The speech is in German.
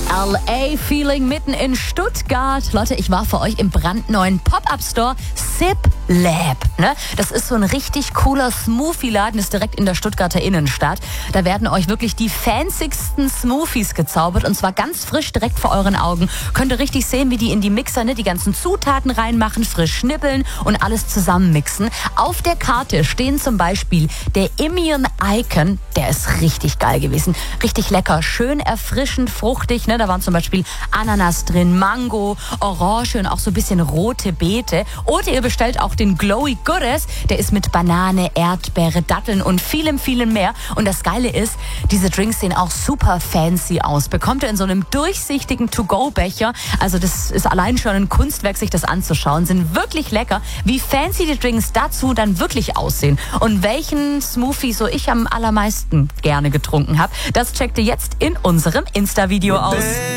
LA-Feeling mitten in Stuttgart. Leute, ich war für euch im brandneuen Pop-Up-Store Sip Lab. Ne? Das ist so ein richtig cooler Smoothie-Laden, ist direkt in der Stuttgarter Innenstadt. Da werden euch wirklich die fancysten Smoothies gezaubert und zwar ganz frisch direkt vor euren Augen. Könnt ihr richtig sehen, wie die in die Mixer die ganzen Zutaten reinmachen, frisch schnippeln und alles zusammenmixen. Auf der Karte stehen zum Beispiel der Immune Icon, der ist richtig geil gewesen. Richtig lecker, schön erfrischend, fruchtig. Ne? Da waren zum Beispiel Ananas drin, Mango, Orange und auch so ein bisschen rote Beete. Oder ihr bestellt auch den Glowy Goodness, der ist mit Banane, Erdbeere, Datteln und vielem, vielem mehr. Und das Geile ist, diese Drinks sehen auch super fancy aus. Bekommt ihr in so einem durchsichtigen To-Go-Becher. Also das ist allein schon ein Kunstwerk, sich das anzuschauen. Sind wirklich lecker. Wie fancy die Drinks dazu dann wirklich aussehen und welchen Smoothie so ich am allermeisten gerne getrunken habe, das checkt ihr jetzt in unserem Insta-Video aus.